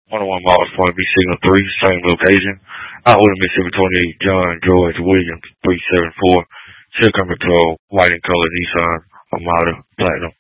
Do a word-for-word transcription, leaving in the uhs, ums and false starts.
one oh one miles point B signal three, same location. Outlet Mississippi twenty-eight, John George Williams, three seven four. Chicken Patrol, white and colored Nissan Armada Platinum.